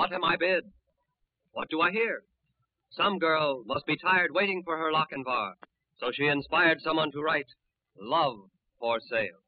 What am I bid? What do I hear? Some girl must be tired waiting for her Lochinvar, so she inspired someone to write, Love for Sale.